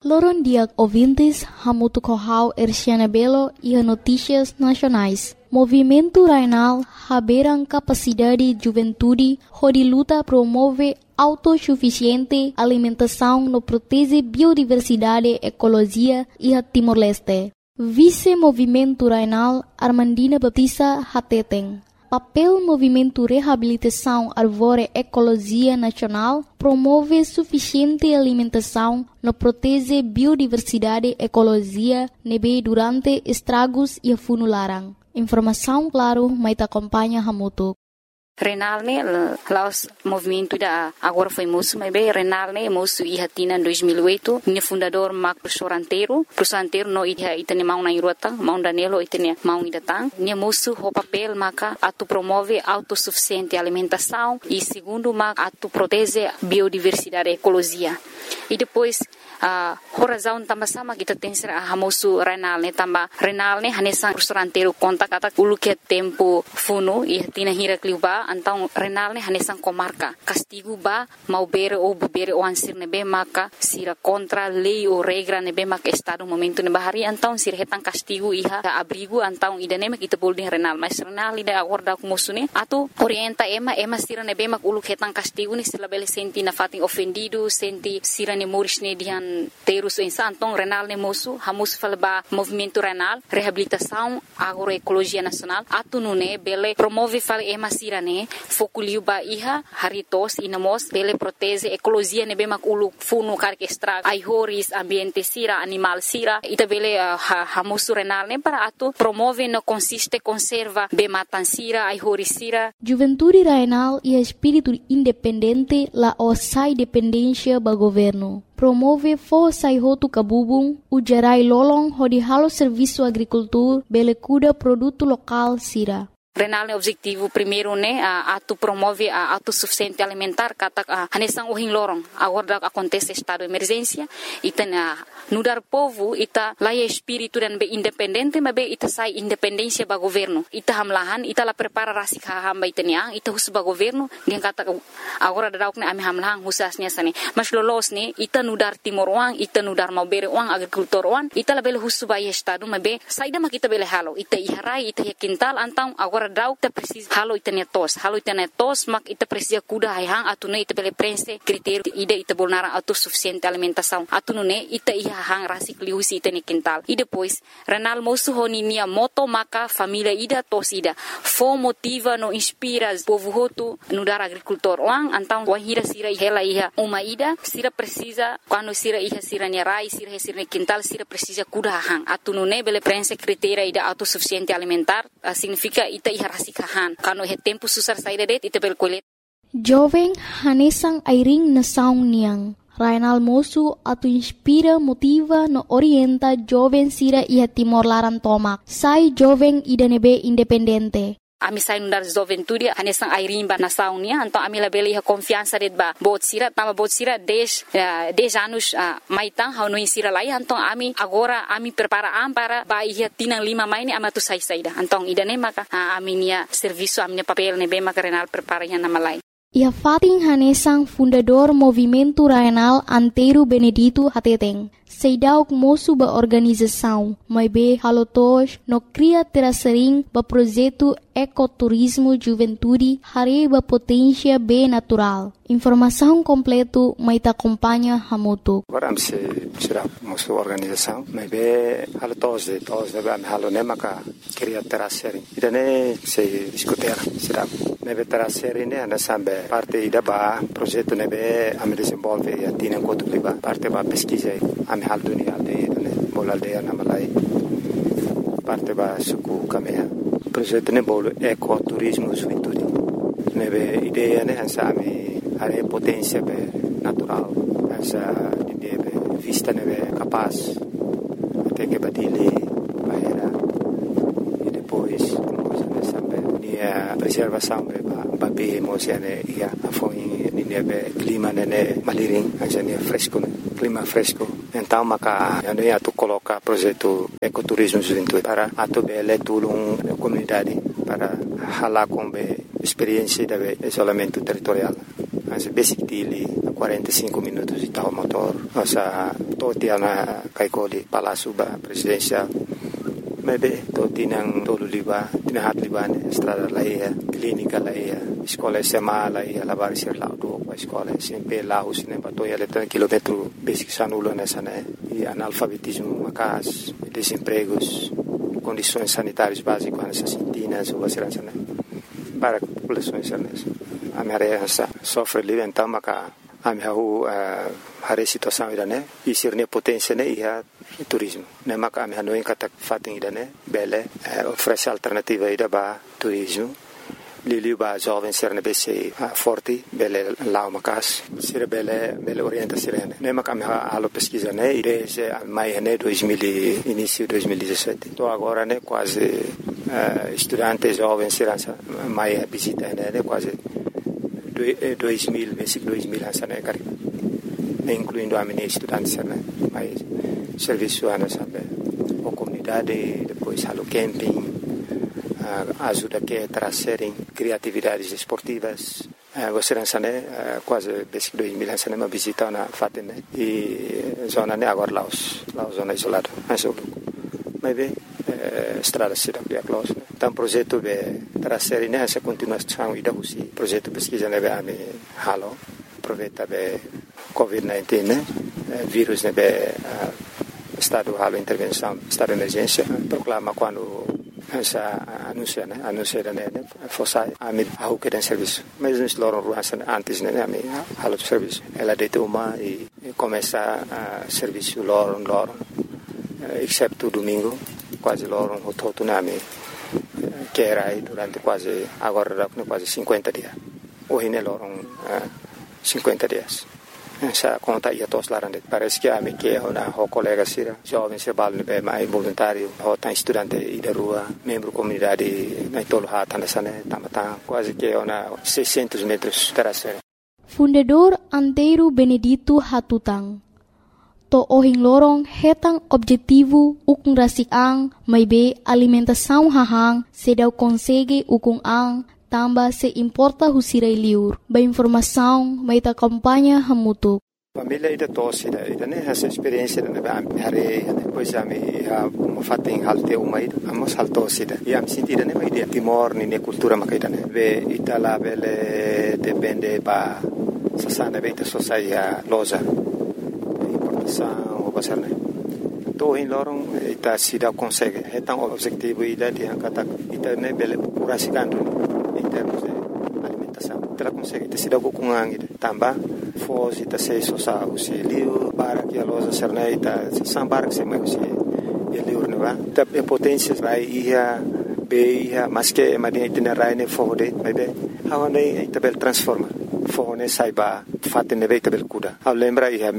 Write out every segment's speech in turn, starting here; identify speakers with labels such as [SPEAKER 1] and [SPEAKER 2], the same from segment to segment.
[SPEAKER 1] Loron dia ouvintes, Hamutu Kohau Erciana Belo e a Notícias Nacionais. Movimento Rainal haberam capacidade de juventude, onde luta promove autossuficiente alimentação no protege biodiversidade, ecologia e a Timor-Leste. Vice-Movimento Rainal Armandina Batista Hateteng. Papel Movimento Reabilitação Arvore Ecologia Nacional promove suficiente alimentação no protege biodiversidade, ecologia, nebe durante estragos e funularan. Informação, claro, mas acompanha Hamutu.
[SPEAKER 2] Renal ne laos movimento da agora foi moço, mas bem Renal ne moço e hatina em 2008, ne fundador Mac Prosoranteiro no ia itane mau na irota, mau Danilo itane mau idatang, ne moço o papel maca atu promove autossuficiente alimentação e segundo maca atu protege biodiversidade e ecologia. E depois a razão também sama kita tem ser a moço Renal ne também Renal ne hanesan Prosoranteiro conta kata ulu que tempo funo e hatina hira kliuba então Renal ne hanesan comarca castigo ba mau bere ou bebere o ansir nebe maka sira contra lei ou regra nebe maka estado momento ne bahari então sira hetan castigo iha abrigo então idane kita boleh Renal mas Renal ida agora com musune atu orienta ema sira nebe mak ulu hetan castigo ni sila bele senti na fating ofendido senti sira ne moris ne dian terus então Renal ne moço hamus falba movimento Renal reabilitação agroecologia nacional atu nune bele promove fal ema sira ne fokuliu ba iha haritos inamos bele protege ecologia nebe mak ulu funu karke extra ai horis ambiente sira animal sira ita bele hamusu Renal ne para atu promove no consiste conserva be matan sira ai horis sira
[SPEAKER 1] Juventude Rainal e espírito independente la osai dependência ba governo promove força e roto cabubung o gerai lolong hodi halo serviço agricultura bele cuida produto local sira
[SPEAKER 2] Renal ne objetivo primeiro ne atu promove a autossuficiente alimentar kata hanesang uhing lorong agora acontece estado de emergência ita nudar povo ita laia espírito dan be independente mas be ita sai independência ba governo ita hamlahan ita la prepara rasik hamba itania ita hus ba governo dia kata agora dauk ne ami hamlahan husasnya sane mas lolos ne ita nudar timor uang ita nudar mau bere uang agrikultor uang ita la bele hus ba estado mas be sai da makita bele halo ita iharai ita yakintal antang agora dauk ta precis halo itania tos mak ita precisa kuda hang atune ita bele prense critério ida ita bolnara autossuficiente alimentação atune ita iha hang rasik liusi itani quintal e depois Renal moço honinia moto maka família ida tos ida fo motiva no inspira povo hotu no dar agricultor wang antang wahira sira hela iha uma ida sira precisa quando sira iha sira rai sira quintal sira precisa kuda hang atune bele prense critério ida autossuficiente alimentar significa ita iha rasikahan kano he tempo susar saída det ita bel kolet
[SPEAKER 1] jovem hanesang airing na saung niang Rainal moço atu inspira motiva no orienta jovem sira ia Timor Laran tomak sai jovem ida nebe independente
[SPEAKER 2] Ami sai nundar juventude hanesang airing ba nasaung nia então ami labeli ha confiança det ba bot sira 10 anos maitang hau no sira lai então ami agora ami prepara para ba ia tinang 5 mai ni amatu sai saida então idane maka ami nia serviço ami papel ne be maka Renal prepara nya nama lai
[SPEAKER 1] Ia fating hanesang fundador Movimento Rainal Antero Benedito Hateteng. Seidauk moço ba organização, mas be halotos no cria terasering ba projeto ecoturismo juventude hare ba potência be natural. Informação completo mas ta acompanha Hamutu.
[SPEAKER 3] Agora se será moço organização, mas be halotos de ba halone maka cria terasering. Idane se discutir será nebe terasering ne ana sambe parte ida ba projeto nebe am desenvolve e atina kotu liba parte ba pesquisa hal dunia aldeia bola aldeia na Malai parte ba suku kamea projeto ne bolo ecoturismo juventude nebe ideia ne ansami are potência be natural asa idea be vista nebe capaz até que badile baera e depois nessa be nia preservação be ba be emocione ia afoi nebe clima ne maliring asa ne fresco clima fresco então maka ando ia tu coloca projeto ecoturismo juventude para atu bele tulung comunidade para hala com experiência de isolamento territorial as basic dili 45 minutos de tal motor nossa Toti na kaikoli Palácio Presidencial. Maybe toti nang tolo liba, tinahat liba ne estrada laia, clínica laia, escola SMA laia, lavar ser lá do a escola sempre lá os ne batoia letra quilômetro basic sanulo nessa né e analfabetismo macas, desempregos, condições sanitárias básicas nessas sintinas ou assim né. Para a população nessa. A minha área sofre livre então maca a minha a situação ida né e ser ne potência né e a turismo né maca a minha não encata fatem ida né bele oferece alternativa ida ba turismo lili ba jovem ser ne bese forte bele lá macas ser bele orienta ser né maca a minha alo pesquisa né e desde maio né 2000 início 2017 tô agora né quase estudantes jovens ser maio visita né quase 2000, versículo 2000 né, cara, incluindo a minha estudante, né, mas serviço sabe, a comunidade, depois halo camping, ajuda que trazerem criatividades esportivas, você né, quase versículo 2000 né, uma visita na Fatem, né, e zona né agora Laos zona isolada, mas bem estrada cidade de Laos, né. Então, projeto de trazer nessa continuação e da projeto pesquisa né be halo aproveita be COVID-19 né vírus né be estado halo intervenção estado de emergência proclama quando essa anuncia né fosse a mim a que tem serviço mas nós loram ruas antes né a mim halo de serviço ela deita uma e começa a serviço loram exceto domingo quase loram o todo na mim que era aí durante quase 50 dias. Hoje ne loram 50 dias. Essa conta ia todos lá parece que a mim que é uma colega sira jovem se balne be mais voluntário ou tá estudante e da rua membro comunidade na tolo hata nessa né tamata quase que é uma 600 metros terasera.
[SPEAKER 1] Fundador Antero Benedito Hatutang to ohing lorong hetang objetivo ukung rasik-ang may be alimentação hahang sedaw konsege ukung ang tamba se importa husiray liur ba informação may ta kampanya hamutuk.
[SPEAKER 3] Família ida tosse ida né essa experiência né hari depois a me fating halte uma ida amos haltosse ida e am sentida né ida timor ni cultura makaida né be itala bele depende ba sasana be ita sociedade loja o pasar né to em lorong ita sida consegue é tão objetivo ida de kata ita né bele curasikan em termos de alimentação ela consegue ita sida com ida tamba foz ita sei sosa usi liu para que a loja ser né ita sambar que se mais usi liu né va ita potência rai ia be ia mas que madia ita rai né fode bebe how né ita bel transforma Fone saiba fatte ne veita bel kuda. A lembra ia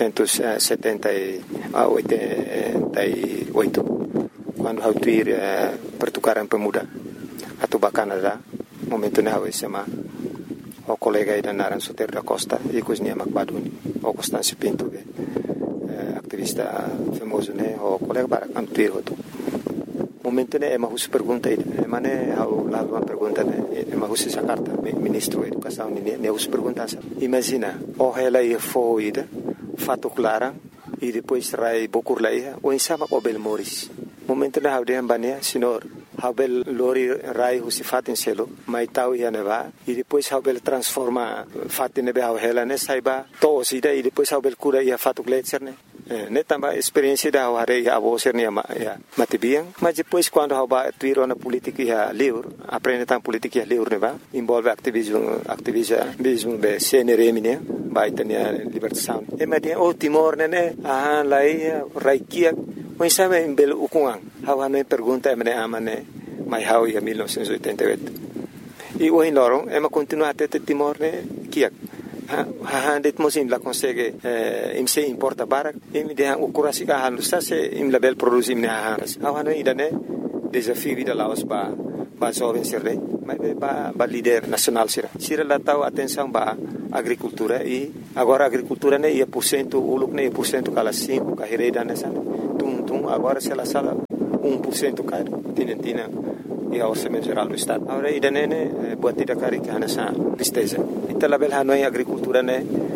[SPEAKER 3] 1978 quando hau tuir pertukaran pemuda atau Canada momento ne hau SMA o colega ida naran Soter da Costa e cosnia Macbaduni o Constâncio Pinto activista famoso ne o colega para antuir hoto momento ne ema hus pergunta ida mane hau la uma pergunta ne ema hus essa carta ministro da educação ne hus pergunta imagina o ela ia foi ida fato clara e depois rai bokur laia o insama o bel moris momento ne hau de ambania senhor hau bel lori rai hus fatin selo mai tau ia neva e depois hau bel transforma fatin ne hau ela ne saiba to sida e depois hau bel cura ia fato gletser ne também experiência da hora a você né matibiang mas depois quando a ba tuiro na política livre aprende tam política livre né envolve ativismo be CNRM né vai ter libertação e mas o Timor né lá raikia mas sabe em belo ukuang hawa no pergunta me amane mai hau ia 1988 e o em lorong ema continua até Timor né kiak det mosim la consegue im se importa barak im de han ukurasi ka han sa se im label produce im ne hanas awana idane desafio vida laos ba jovem sirre mas ba líder nacional sira la tau atenção ba agricultura e agora agricultura ne ia % uluk ne % kala 5 ka hereda nessa tum agora se la sala 1% caro tina e a orçamento geral do estado agora idane ne buat tidak kari kana sa listeza ita label hanoi agricultura ne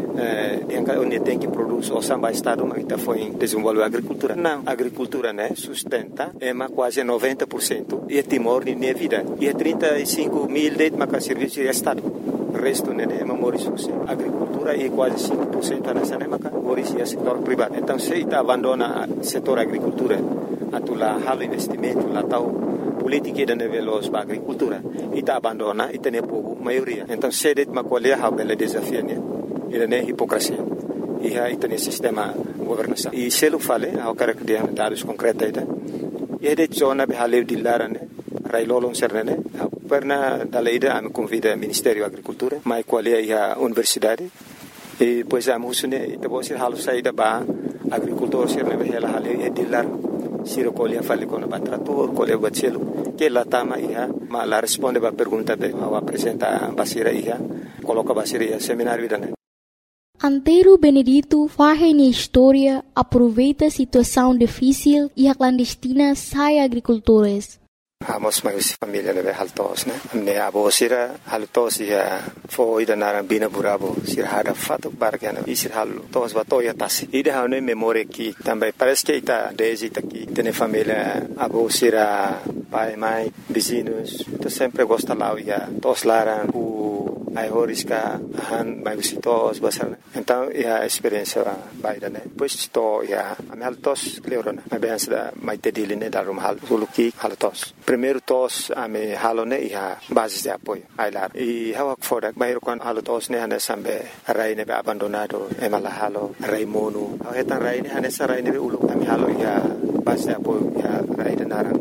[SPEAKER 3] onde tem que produzir o samba estado, mas está foi desenvolver a agricultura. Não, a agricultura, né, sustenta quase 90% e Timor nem vida. E 35 mil de serviço de estado. O resto é memorizo-se. A agricultura é quase 5% nessa época, memorizo setor privado. Então, se está abandona o setor agricultura, atula halo investimento, lá tal política de nível da agricultura, e está abandona e tem pouco maioria. Então, se de uma colher há bela desafio, né? Ele é hipocrisia. E aí tem sistema governação. E se ele fala, eu quero que dê dados concretos aí, e de zona de haleu de lara, né? Railolong serne, pernah dalaida am convida Ministério da Agricultura, mai quali a universidade, e pois am husune itabo sir halu saída ba agricultor serne behela hale e dilar siro colia fale con batrator, colia bacelo, que la tama ia, ma la responde ba pergunta be, ao apresenta basira ia, coloca basira ia seminário idane.
[SPEAKER 1] Antero Benedito faz na história, aproveita a situação difícil e a clandestina sai agricultores.
[SPEAKER 3] Amos mais família leve haltos, né? Ne abo sira haltos ia foi da narambina burabo sira hada fato bargana e sira haltos batoya tasi. Ida hane memória que também parece que está desde aqui tem família abo sira pai mãe vizinhos, tu sempre gosta lá ia tos laran ai horiska han mai visitos basar. Então a experiência baida, né? Pois estou ia a haltos leurona. A bem da mai tedili né da rumhal suluki haltos. Primeiro tos a me halone ia base de apoio ai lá. E hawak fora bairo quando haltos né hane sambe rai ne abandonado emala halo rai monu. Heta rai ne hane sa rai ne ulu ami halo ia base de apoio ia rai de naran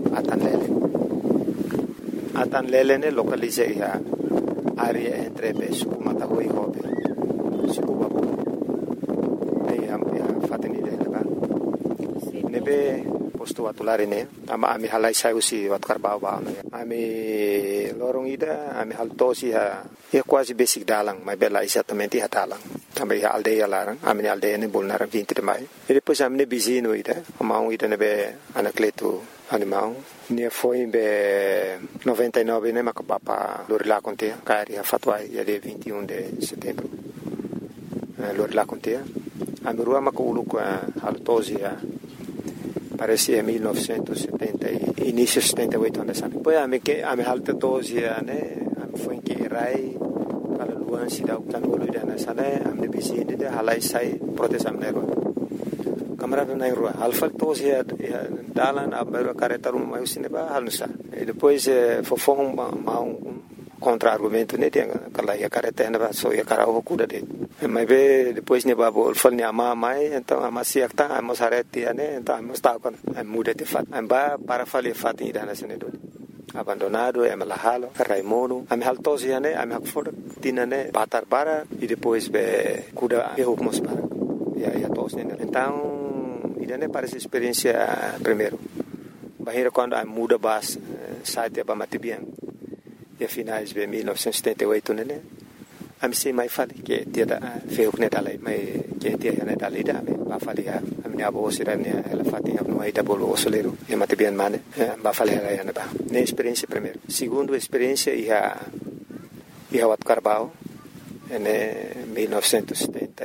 [SPEAKER 3] atan lele ne localize ia área entre Suku Matahui e Hobe, Suku Babu. Aí a fatini dele lá. Nebe posto atulare ne, ami halai saiu si watkar bau ne. Ami lorong ida, ami haltosi ha, quase basic dalang, mas bela exatamente ha dalang. Também a aldeia larang, ami aldeia ne bolnar 20 de maio. E depois ami ne bizino ida, amau ida nebe anacleto animal. Ne foi em 99, né, macapapa Lorila Contea, cari a fatwa ia de 21 de setembro. Lorila Contea. A mirua macaulu com a haltosia parece em 1970, início 78 anos. Depois a me haltosia, né, foi em que rai para luan se dá o tanolo ida nessa, né, a me vizinha de halai sai proteção nerva. Camarada na rua, alfa todos ia dalan a beira careta rumah mais cinema halusa. E depois fofong contra-argumento né, tem aquela ia careta ainda só ia cara o cuda de. Mas depois ne babo fal ne ama mai então ama siak ta ama sarete né, então ama está com muda de fat. Amba para falir fat ida na sene do. Abandonado é malahalo, Raimono, am haltos ia né, am hakfor tina né, batar bara e depois cuda erro mos para. Ya todos né. Então idane parece experiência primeiro. Bahira quando a muda bas site ba matibian. E finais de 1978 né. Am sei mai fale que dia da feu né dalai mai que dia né dalai da ba fale a minha avó sira né ela fatinha no aí da bolo osoleiro e matibian mane ba fale ela ia ba. Ne experiência primeiro. Segundo experiência ia wat Carbao né 1970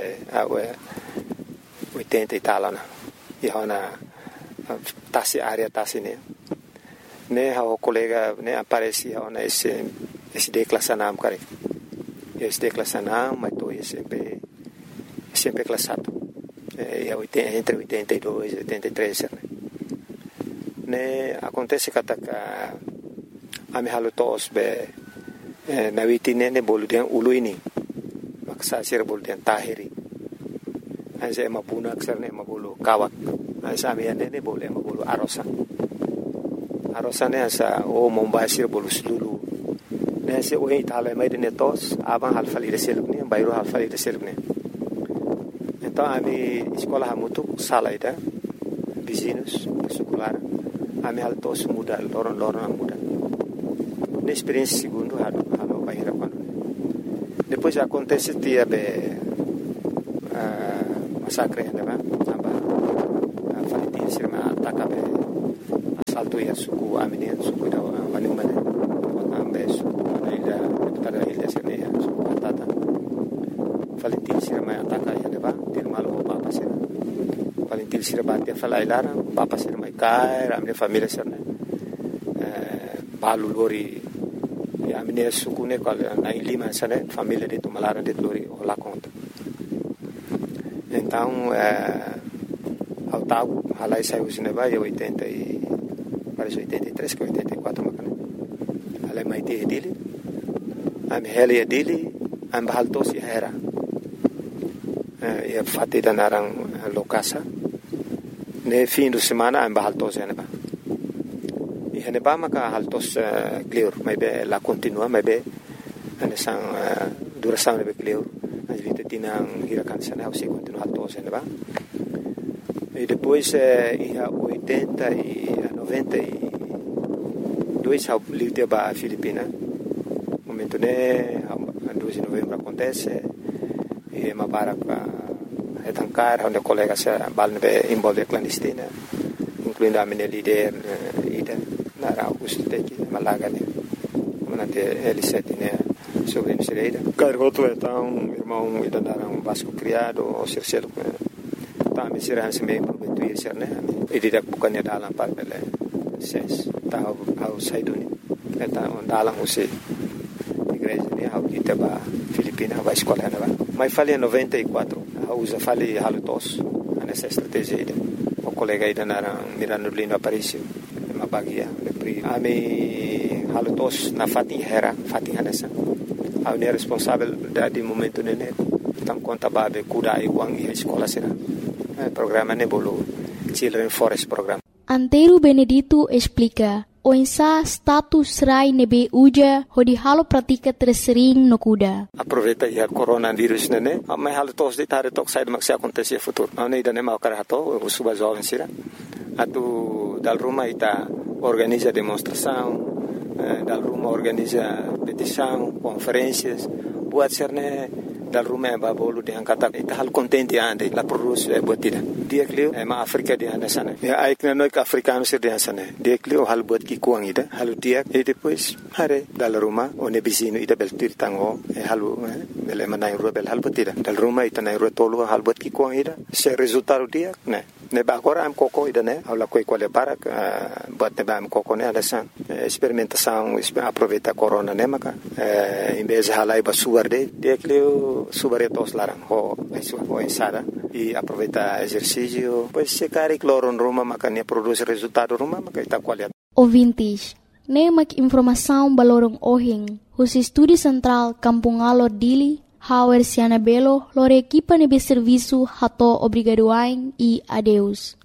[SPEAKER 3] 80 e tal né. E hona tasi área tasi ne o colega ne aparecia hona esse declassanam cara esse declassanam mas tô sempre classado entre 82 e 83 ne acontece que a me halutos be na vitine ne boludian uluini maksa sir boludian tahiri anse mapuna aksarne mabulu kawak ansa miane ne boleh mabulu arosa ne ansa o mombasir bolu sulu ne se o itala mai de netos aban halfali de selukne bayro halfali de selukne então ami escola hamutu salaida vizinhos secular ami haltos muda loron muda ne experiência segundo halo bahira quando depois acontece dia masakre né aba falitin sirma atakabe asalto ya suku aminin suku da manumane ambe suku ila tada ila sene suku atata falitin sirma atak Valentil Sirabati a falar lá, papa ser mai kai, a minha família ser né. Balu lori a minha sukune qual na Lima né, família de Tumalara de lori lá conta. Então, ao tal, lá saiu o cinema em 80 e parece 83 que 84 macana. Ela mai te dele. A minha dele, a bahaltos e era. E fatida narang lokasa. Ne fim de semana a bahaltos e neba. E neba maka haltos clear, mai be la continua, mai be anesang duração nebe clear. As vinte tinang hirakan sana, o se continua haltos e neba. E depois ia 80 e 92 ao livro ba Filipina. Momento né, 2 de novembro acontece e uma barca etancar onde colegas se balne envolve clandestina, incluindo a minha líder Ida na Augusto Teki Malaga né, manante L7 né sobre Misereira. Cargoto então irmão Ida na Vasco criado o Circelo tá me será se me prometer ser né e tidak bukannya dalam parpele ses tahu au saiduni eta dalam usi igreja né au kita ba Filipina vai escola né ba mas falei 94 usa falei halutos nessa estratégia ida o colega ida na Mirano Lindo Aparício uma bagia pri ami halutos na Fatihera nessa au ne responsável de momento né tam conta babe kuda e uang e escola será programa Nebolo Children Forest Program.
[SPEAKER 1] Antero Benedito explica, o insa status rai nebe uja hodi halo pratika tersering no kuda.
[SPEAKER 3] Aproveita ya coronavírus nene, mas halo tos de tare tok sai maksi acontecer futuro. Não ida nem mau karato, o suba jovem sira. Atu dal Roma ita organiza demonstração, dal Roma organiza petição, conferências, buat serne dal Roma babolo de angkata ita hal contente ande la produz buatida. Dia klio ma Afrika di anda sana. Ya aikna noi ka africano sir di sana. Dia klio hal buat ki kuang ida, halu dia e depois hare dal Roma one bisino ida beltir tango halu bele manai rubel hal buatida. Dal Roma ita nai rotolo hal buat ki kuang ida. Se resultado dia ne ba agora am koko ida ne aula koi quale barak buat ne ba am koko ne alasan experimentação aproveita corona ne maka em vez halai ba suarde dia klio subaretos larang ho ensada e aproveita exercício pois se cari cloro em Roma makanya produz resultado Roma maka ita qualidade.
[SPEAKER 1] Ouvintes, nemak informação balorong ohing, os estúdio central Kampung Alor Dili, Hauer Siana Belo, lore equipa nebe serviço hato obrigadoain e adeus.